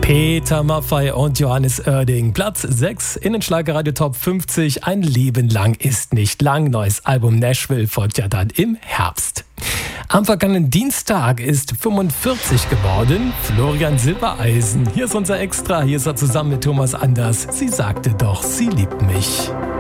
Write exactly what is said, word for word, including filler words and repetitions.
Peter Maffay und Johannes Oerding. Platz sechs in den Schlagerradio Top fünfzig. Ein Leben lang ist nicht lang. Neues Album Nashville folgt ja dann im Herbst. Am vergangenen Dienstag ist fünfundvierzig geworden Florian Silbereisen. Hier ist unser Extra. Hier ist er zusammen mit Thomas Anders. Sie sagte doch, sie liebt mich.